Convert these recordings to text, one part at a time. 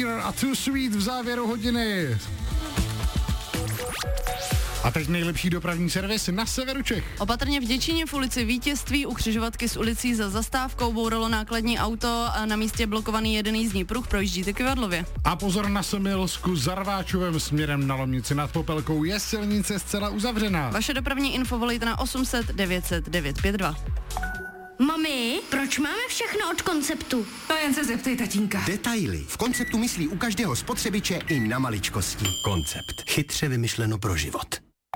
Sheeran a Too Sweet v závěru hodiny. A teď nejlepší dopravní servis na severu Čech. Opatrně v Děčíně v ulici Vítězství u křižovatky s ulicí za zastávkou bouralo nákladní auto a na místě blokovaný jeden jízdní pruh, projíždíte Kyvadlově. A pozor na Semilsku, za Rváčovem směrem na Lomnici nad Popelkou je silnice zcela uzavřená. Vaše dopravní info volejte na 800 900 952. Mami, proč máme všechno od Konceptu? To jen se zeptej tatínka. Detaily. V Konceptu myslí u každého spotřebiče i na maličkosti. Koncept. Chytře vymyšleno pro život.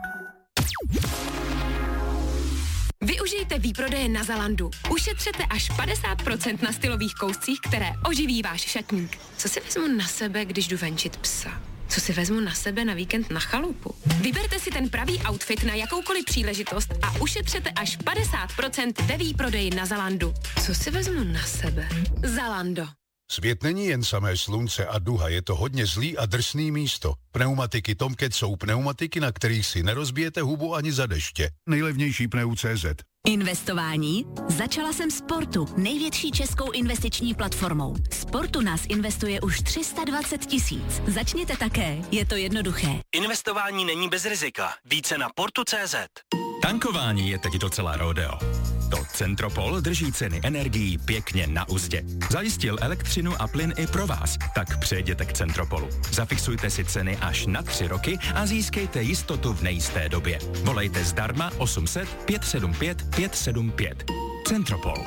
Využijte výprodeje na Zalandu. Ušetřete až 50% na stylových kouscích, které oživí váš šatník. Co si vezmu na sebe, když jdu venčit psa? Co si vezmu na sebe na víkend na chalupu? Vyberte si ten pravý outfit na jakoukoliv příležitost a ušetřete až 50% ve výprodeji na Zalandu. Co si vezmu na sebe? Zalando. Svět není jen samé slunce a duha, je to hodně zlý a drsný místo. Pneumatiky Tomcat jsou pneumatiky, na kterých si nerozbijete hubu ani za deště. Nejlevnější pneu.cz. Investování? Začala jsem Sportu, největší českou investiční platformou. Sportu nás investuje už 320 000. Začněte také, je to jednoduché. Investování není bez rizika. Více na portu.cz. Tankování je teď docela rodeo. To Centropol drží ceny energií pěkně na uzdě. Zajistil elektřinu a plyn i pro vás, tak přejděte k Centropolu. Zafixujte si ceny až na 3 roky a získejte jistotu v nejisté době. Volejte zdarma 800 575 575. Centropol.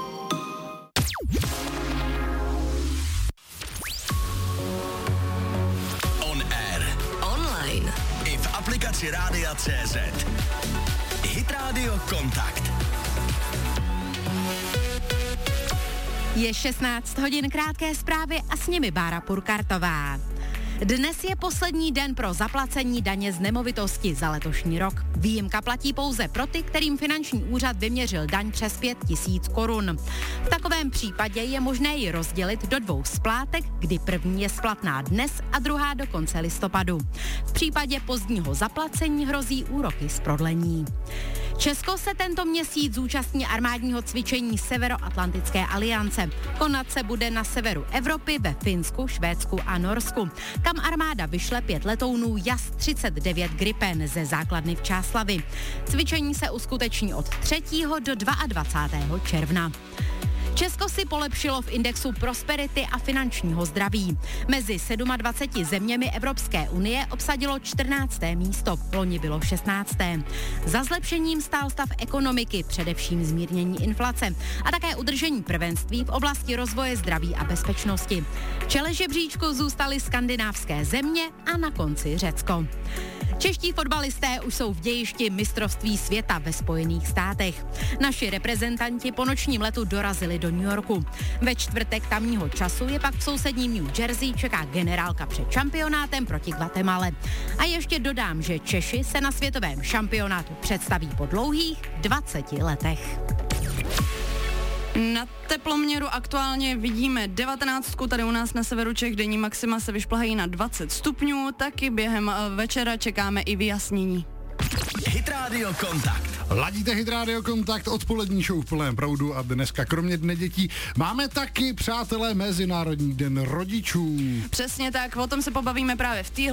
On air. Online. I v aplikaci Rádia.cz. Hit Radio Kontakt. Je 16 hodin, krátké zprávy a s nimi Bára Purkartová. Dnes je poslední den pro zaplacení daně z nemovitosti za letošní rok. Výjimka platí pouze pro ty, kterým finanční úřad vyměřil daň přes 5 000 korun. V takovém případě je možné ji rozdělit do 2 splátek, kdy první je splatná dnes a druhá do konce listopadu. V případě pozdního zaplacení hrozí úroky z prodlení. Česko se tento měsíc zúčastní armádního cvičení Severoatlantické aliance. Konat se bude na severu Evropy, ve Finsku, Švédsku a Norsku, kam armáda vyšle 5 letounů JAS-39 Gripen ze základny v Čáslavi. Cvičení se uskuteční od 3. do 22. června. Česko si polepšilo v indexu prosperity a finančního zdraví. Mezi 27 zeměmi Evropské unie obsadilo 14. místo, loni bylo 16. Za zlepšením stál stav ekonomiky, především zmírnění inflace a také udržení prvenství v oblasti rozvoje zdraví a bezpečnosti. V čele žebříčku zůstaly skandinávské země a na konci Řecko. Čeští fotbalisté už jsou v dějišti mistrovství světa ve Spojených státech. Naši reprezentanti po nočním letu dorazili do New Yorku. Ve čtvrtek tamního času je pak v sousedním New Jersey čeká generálka před šampionátem proti Guatemale. A ještě dodám, že Češi se na světovém šampionátu představí po dlouhých 20 letech. Na teploměru aktuálně vidíme 19, tady u nás na severu Čech denní maxima se vyšplhají na 20 stupňů, taky během večera čekáme i vyjasnění. Hit Radio Kontakt. Ladíte Hit Radio Kontakt, odpolední show v plném proudu a dneska kromě Dne dětí máme taky, přátelé, Mezinárodní den rodičů. Přesně tak, o tom se pobavíme právě v téhle